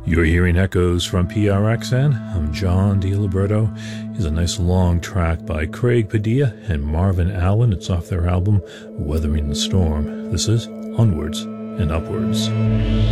You're hearing echoes from PRXN. I'm John DiLiberto. Here's a nice long track by Craig Padilla and Marvin Allen. It's off their album, Weathering the Storm. This is Onwards and Upwards.